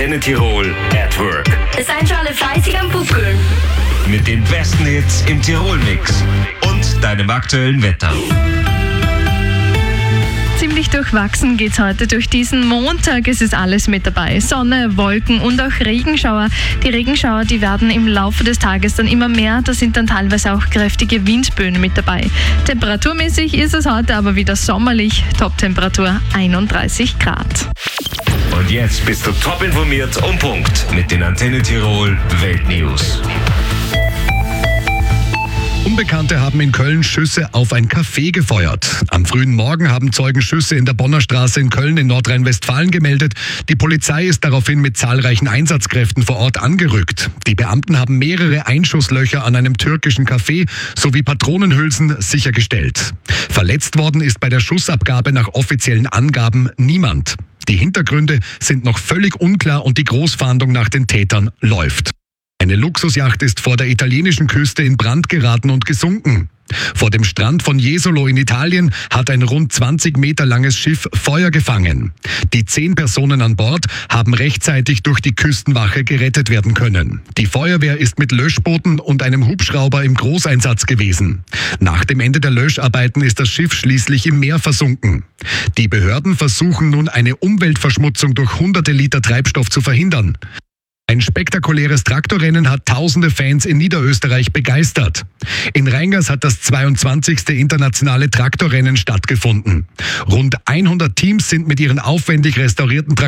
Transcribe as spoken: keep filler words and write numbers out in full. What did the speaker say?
Antenne Tirol at Work. Es seid schon alle fleißig am Pupkeln. Mit den besten Hits im Tirol-Mix und deinem aktuellen Wetter. Ziemlich durchwachsen geht's heute durch diesen Montag. Es ist alles mit dabei. Sonne, Wolken und auch Regenschauer. Die Regenschauer, die werden im Laufe des Tages dann immer mehr. Da sind dann teilweise auch kräftige Windböen mit dabei. Temperaturmäßig ist es heute aber wieder sommerlich. Toptemperatur einunddreißig Grad. Und jetzt bist du top informiert um Punkt mit den Antenne Tirol Weltnews. Unbekannte haben in Köln Schüsse auf ein Café gefeuert. Am frühen Morgen haben Zeugen Schüsse in der Bonner Straße in Köln in Nordrhein-Westfalen gemeldet. Die Polizei ist daraufhin mit zahlreichen Einsatzkräften vor Ort angerückt. Die Beamten haben mehrere Einschusslöcher an einem türkischen Café sowie Patronenhülsen sichergestellt. Verletzt worden ist bei der Schussabgabe nach offiziellen Angaben niemand. Die Hintergründe sind noch völlig unklar und die Großfahndung nach den Tätern läuft. Eine Luxusjacht ist vor der italienischen Küste in Brand geraten und gesunken. Vor dem Strand von Jesolo in Italien hat ein rund zwanzig Meter langes Schiff Feuer gefangen. Die zehn Personen an Bord haben rechtzeitig durch die Küstenwache gerettet werden können. Die Feuerwehr ist mit Löschbooten und einem Hubschrauber im Großeinsatz gewesen. Nach dem Ende der Löscharbeiten ist das Schiff schließlich im Meer versunken. Die Behörden versuchen nun eine Umweltverschmutzung durch hunderte Liter Treibstoff zu verhindern. Ein spektakuläres Traktorrennen hat tausende Fans in Niederösterreich begeistert. In Rheingers hat das zweiundzwanzigste internationale Traktorrennen stattgefunden. Rund hundert Teams sind mit ihren aufwendig restaurierten Traktoren